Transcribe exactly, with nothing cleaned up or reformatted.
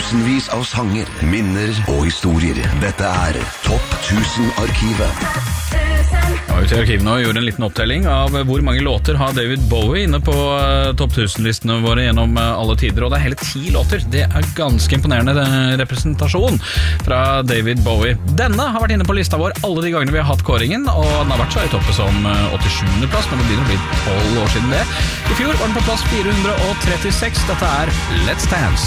Tusenvis av sanger, minner og historier. Dette er Topp tusen-arkivet. Jeg var ute i arkivet nå og gjorde en liten opptelling av hvor mange låter har David Bowie inne på uh, topp tusen-listene våre gjennom uh, alle tider, og det er hele ti låter. Det er ganske imponerende representasjon fra David Bowie. Denne har vært inne på lista vår alle de gangene vi har hatt kåringen, og den har vært så i toppen som uh, åttisjuende plass, men det begynner å bli tolv år siden det. I fjor var den på plass fire hundre og trettiseks. Dette er Let's Dance.